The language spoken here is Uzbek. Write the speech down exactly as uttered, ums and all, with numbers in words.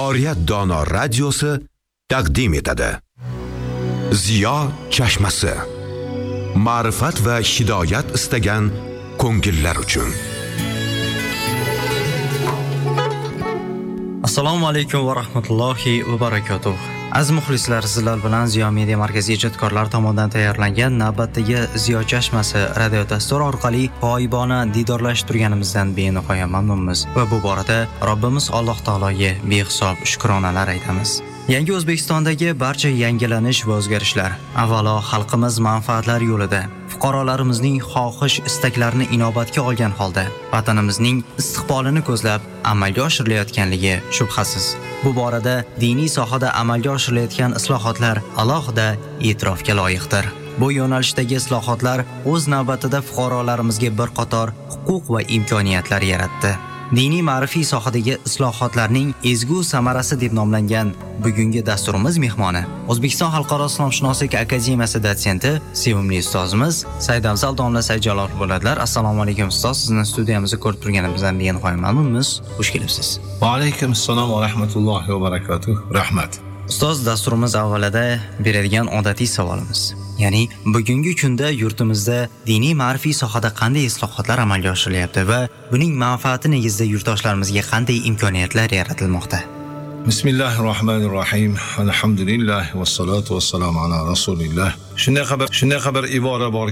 Oriyat dono radiosi taqdim etadi. Ziyo chashmasi. Ma'rifat va hidoyat istagan ko'ngillar uchun. Assalomu alaykum va rahmatullohi va barakotuh. Aziz muxlislar, sizlar bilan Ziyo Media markaziy ijodkorlar tomonidan tayyorlangan navbatdagi Ziyo chashmasi radio dasturi orqali g'oyibona didorlashib turganimizdan benihoya mamnunmiz va bu borada Robbimiz Alloh taologa behisob shukronalar aytamiz. Yangi O'zbekistondagi barcha yangilanish va o'zgarishlar avvalo xalqimiz manfaatlari yo'lida, fuqarolarimizning xohish istaklarini inobatga olgan holda vatanimizning istiqbolini ko'zlab amalga oshirilayotganligi shubhasiz. Bu borada diniy sohada amalga oshirilayotgan islohotlar alohida e'tirofga loyiqdir. Bu yo'nalishdagi islohotlar o'z navbatida fuqarolarimizga bir qator huquq va imkoniyatlar yaratdi. Diniy ma'rifiy sohadagi islohotlarning ezgu samarasi deb nomlangan bugungi dasturimiz mehmoni O'zbekiston Xalqaro islomshunoslik akademiyasi dotsenti, sevimli ustozimiz Saidafzal domla Saidjalol bo'ladilar. Assalomu alaykum ustoz, sizni studiyamizda ko'rib turganimizdan benihoya mamnunmiz. Xush kelibsiz. Va alaykum assalom va rahmatullohi va barakatuh. Rahmat. Ustoz, dasturimiz avvalida beradigan odatiy savolimiz. Ya'ni bugungi kunda yurtimizda diniy ma'rifiy sohada qanday islohotlar amalga oshirilyapti va buning manfaati negizida yurtdoshlarimizga qanday imkoniyatlar yaratilmoqda? Bismillahirrohmanirrohim. Alhamdulillah va salatu va salam ala rasulillah. Shunday xabar, shunday xabar ibora bor